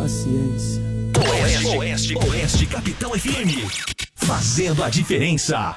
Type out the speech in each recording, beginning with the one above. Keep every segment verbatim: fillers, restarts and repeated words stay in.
paciência. Oeste, Oeste, Oeste, Capital F M. Fazendo a diferença.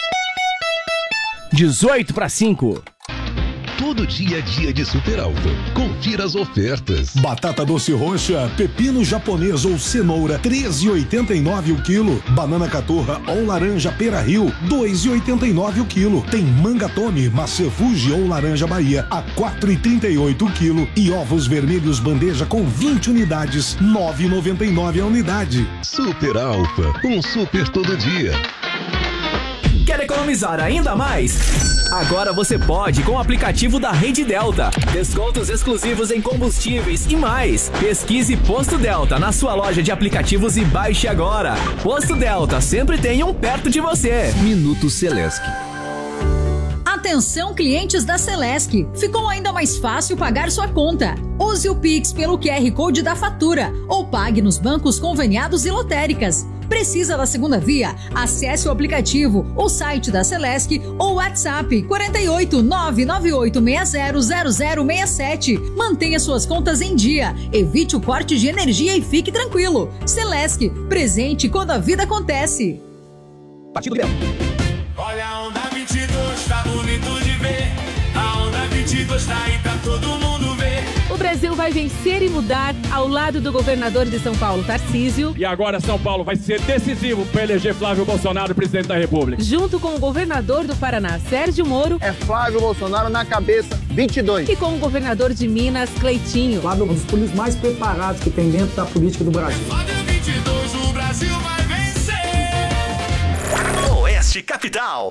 dezoito para cinco. Todo dia é dia de Super Alfa. Confira as ofertas. Batata doce roxa, pepino japonês ou cenoura, treze e oitenta e nove o quilo. Banana caturra ou laranja pera rio, dois e oitenta e nove o quilo. Tem manga tome, maçã Fuji ou laranja Bahia, a quatro e trinta e oito o quilo. E ovos vermelhos bandeja com vinte unidades, nove e noventa e nove a unidade. Super Alfa, um super todo dia. Quer economizar ainda mais? Agora você pode com o aplicativo da Rede Delta. Descontos exclusivos em combustíveis e mais. Pesquise Posto Delta na sua loja de aplicativos e baixe agora. Posto Delta, sempre tem um perto de você. Minuto Celesc. Atenção, clientes da Celesc. Ficou ainda mais fácil pagar sua conta. Use o Pix pelo Q R Code da fatura ou pague nos bancos conveniados e lotéricas. Precisa da segunda via? Acesse o aplicativo, o site da Celesc ou WhatsApp quatro oito nove nove oito seis zero zero zero seis sete. Mantenha suas contas em dia, evite o corte de energia e fique tranquilo. Celesc, presente quando a vida acontece. Partido Leão. Olha a onda vinte e dois, tá bonito de ver. A onda vinte e dois tá aí pra todo mundo ver. O Brasil vai vencer e mudar ao lado do governador de São Paulo, Tarcísio. E agora São Paulo vai ser decisivo para eleger Flávio Bolsonaro presidente da República. Junto com o governador do Paraná, Sérgio Moro. É Flávio Bolsonaro na cabeça, vinte e dois. E com o governador de Minas, Cleitinho. Flávio é um dos políticos mais preparados que tem dentro da política do Brasil. Flávio vinte e dois, o Brasil vai vencer. Oeste Capital.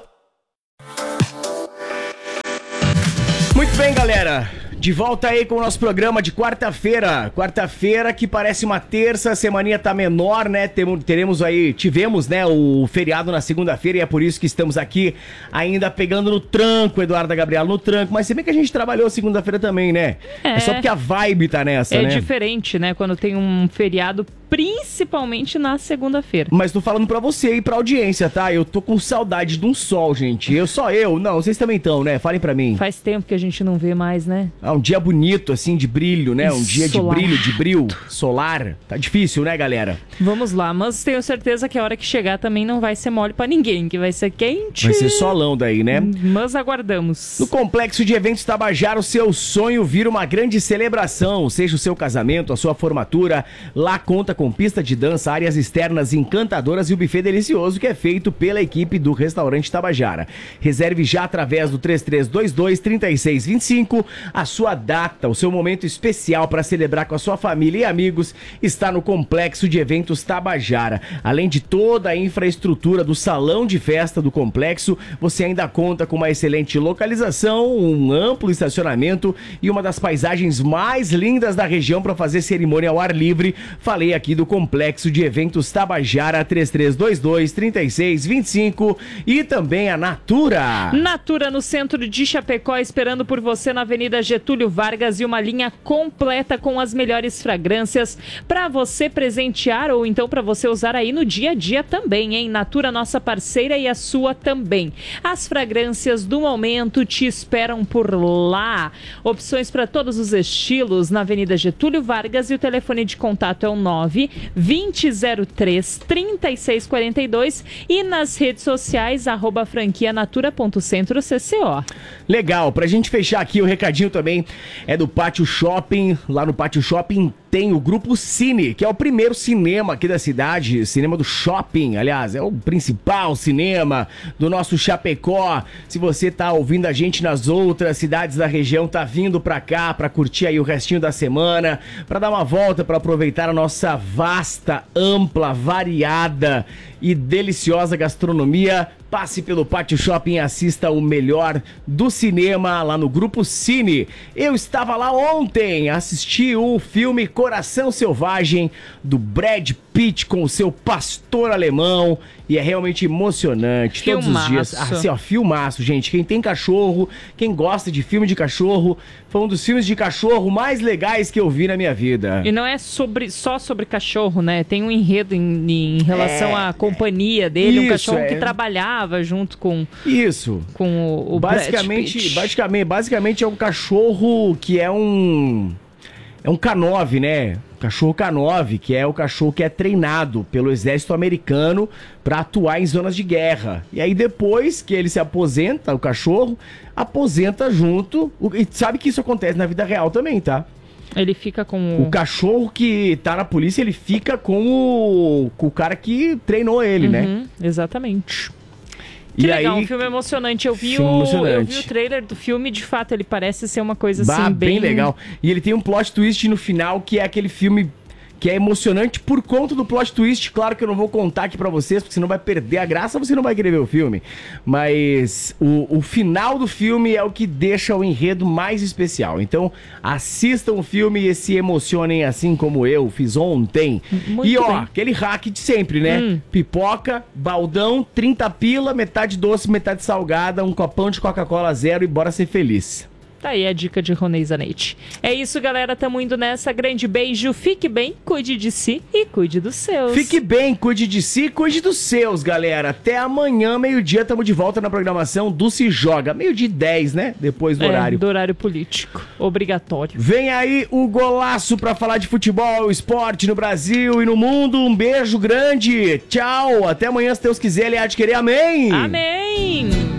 Muito bem, galera. De volta aí com o nosso programa de quarta-feira. Quarta-feira que parece uma terça, a semaninha tá menor, né? Temos, teremos aí, tivemos, né, o feriado na segunda-feira e é por isso que estamos aqui ainda pegando no tranco, Eduarda Gabriela, no tranco. Mas se bem que a gente trabalhou segunda-feira também, né? É. é só porque a vibe tá nessa, é né? É diferente, né? Quando tem um feriado, principalmente na segunda-feira. Mas tô falando pra você e pra audiência, tá? Eu tô com saudade de um sol, gente. Eu, só eu? Não, vocês também estão, né? Falem pra mim. Faz tempo que a gente não vê mais, né? Ah, um dia bonito, assim, de brilho, né? Um dia de brilho, de brilho solar. Tá difícil, né, galera? Vamos lá, mas tenho certeza que a hora que chegar também não vai ser mole pra ninguém, que vai ser quente. Vai ser solão daí, né? Mas aguardamos. No Complexo de Eventos Tabajara, o seu sonho vira uma grande celebração. Seja o seu casamento, a sua formatura, lá conta com pista de dança, áreas externas encantadoras e o buffet delicioso que é feito pela equipe do Restaurante Tabajara. Reserve já através do três três dois dois, três seis dois cinco. A sua data, o seu momento especial para celebrar com a sua família e amigos está no Complexo de Eventos Tabajara. Além de toda a infraestrutura do salão de festa do complexo, você ainda conta com uma excelente localização, um amplo estacionamento e uma das paisagens mais lindas da região para fazer cerimônia ao ar livre. Falei aqui do Complexo de Eventos Tabajara, três três dois dois, três seis dois cinco, e também a Natura. Natura no centro de Chapecó, esperando por você na Avenida Getúlio Vargas, e uma linha completa com as melhores fragrâncias para você presentear ou então para você usar aí no dia a dia também, hein? Natura, nossa parceira e a sua também. As fragrâncias do momento te esperam por lá. Opções para todos os estilos na Avenida Getúlio Vargas, e o telefone de contato é o nove vinte zero três, trinta e seis quarenta e dois, e nas redes sociais arroba franquia natura ponto centro C C O. Legal, pra gente fechar aqui o recadinho também é do Pátio Shopping. Lá no Pátio Shopping tem o Grupo Cine, que é o primeiro cinema aqui da cidade, cinema do shopping, aliás, é o principal cinema do nosso Chapecó. Se você tá ouvindo a gente nas outras cidades da região, tá vindo pra cá pra curtir aí o restinho da semana, pra dar uma volta, pra aproveitar a nossa vasta, ampla, variada e deliciosa gastronomia, passe pelo Pátio Shopping e assista o melhor do cinema lá no Grupo Cine. Eu estava lá ontem, assisti o filme Coração Selvagem, do Brad Pitt com o seu pastor alemão, e é realmente emocionante. Filmaço. Todos os dias. Assim, ó, filmaço, gente. Quem tem cachorro, quem gosta de filme de cachorro, foi um dos filmes de cachorro mais legais que eu vi na minha vida. E não é sobre, só sobre cachorro, né? Tem um enredo em, em relação é, à companhia dele, isso, um cachorro é. que trabalhava junto com isso, com o, o basicamente, Brad Pitt. basicamente, basicamente é um cachorro que é um é um K nove, né? Cachorro K nove, que é o cachorro que é treinado pelo exército americano para atuar em zonas de guerra. E aí depois que ele se aposenta, o cachorro aposenta junto. E sabe que isso acontece na vida real também, tá? Ele fica com o... O cachorro que tá na polícia, ele fica com o, com o cara que treinou ele, uhum, né? Exatamente. Que e legal, aí, um filme emocionante. Eu vi, filme o, emocionante. eu vi o trailer do filme, de fato, ele parece ser uma coisa bah, assim, bem... bem... legal. E ele tem um plot twist no final, que é aquele filme que é emocionante por conta do plot twist. Claro que eu não vou contar aqui pra vocês, porque senão vai perder a graça, você não vai querer ver o filme. Mas o, o final do filme é o que deixa o enredo mais especial. Então, assistam o filme e se emocionem assim como eu fiz ontem. Muito e ó, bem. aquele hack de sempre, né? Hum. Pipoca, baldão, trinta pila, metade doce, metade salgada, um copão de Coca-Cola zero e bora ser feliz. Tá aí a dica de Ronei Zanetti. É isso, galera. Tamo indo nessa. Grande beijo. Fique bem, cuide de si e cuide dos seus. Fique bem, cuide de si e cuide dos seus, galera. Até amanhã, meio-dia, tamo de volta na programação do Se Joga. Meio-dia e dez, né? Depois do é, horário. do horário político. Obrigatório. Vem aí o golaço pra falar de futebol, esporte no Brasil e no mundo. Um beijo grande. Tchau. Até amanhã, se Deus quiser, ele há de querer. Amém. Amém.